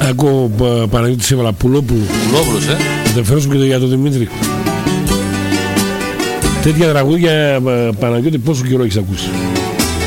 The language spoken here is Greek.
Ακούω Παναγιώτη Σέβαλα Πουλόπουλου. Πουλόπουλος, Θα φέρω σου και για τον Δημήτρη. Τέτοια τραγούδια, Παναγιώτη, πόσο καιρό έχεις ακούσει?